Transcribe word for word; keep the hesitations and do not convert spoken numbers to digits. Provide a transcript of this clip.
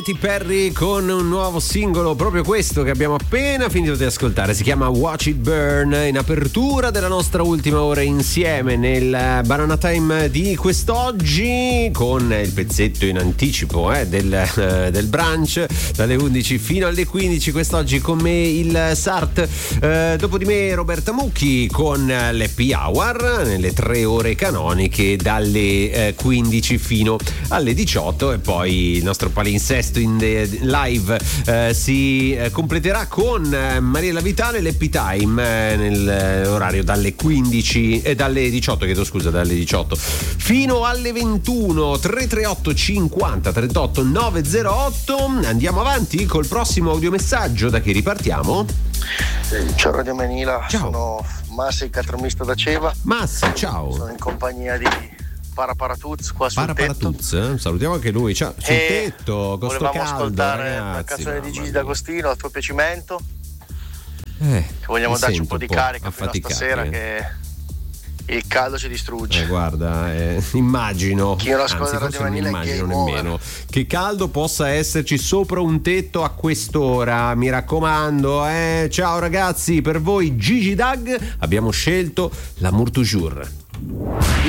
Katy Perry con un nuovo singolo, proprio questo che abbiamo appena finito di ascoltare, si chiama Watch It Burn, in apertura della nostra ultima ora insieme nel Banana Time di quest'oggi, con il pezzetto in anticipo eh, del, eh, del brunch dalle undici fino alle quindici. Quest'oggi con me il Sart, eh, dopo di me Roberta Mucchi con l'Happy Hour nelle tre ore canoniche dalle eh, quindici fino alle diciotto, e poi il nostro palinsesto in live eh, si eh, completerà con eh, Mariella Vitale, l'Happy Time eh, nell'orario dalle quindici e eh, dalle diciotto, chiedo scusa, dalle diciotto fino alle ventuno. Tre tre otto cinquanta trentotto novecentotto. Andiamo avanti col prossimo audiomessaggio. Da chi ripartiamo? Ciao Radio Manila, ciao. Sono Massi, il catromista da Ceva. Massi, ciao. Sono in compagnia di Paraparatuz qua sul Paraparatuz, tetto. eh? Salutiamo anche lui. Ciao, sul e tetto, con sto volevamo caldo, ascoltare ragazzi, la canzone di Gigi mia. D'Agostino a tuo piacimento. Eh, che vogliamo mi darci un sento po' di un po' carica fino a affaticati, stasera, eh. che il caldo ci distrugge. Eh, guarda, eh, immagino, Chi non anzi ascolta forse Radio non Manila è immagino game over. nemmeno che caldo possa esserci sopra un tetto a quest'ora, mi raccomando. Eh. Ciao ragazzi, per voi Gigi Dag abbiamo scelto L'amour toujours.